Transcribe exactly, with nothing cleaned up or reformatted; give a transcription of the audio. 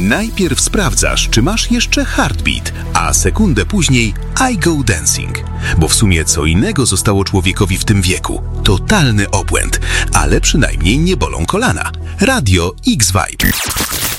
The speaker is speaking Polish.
Najpierw sprawdzasz, czy masz jeszcze heartbeat, a sekundę później I go dancing. Bo w sumie co innego zostało człowiekowi w tym wieku. Totalny obłęd, ale przynajmniej nie bolą kolana. Radio X-Vibe.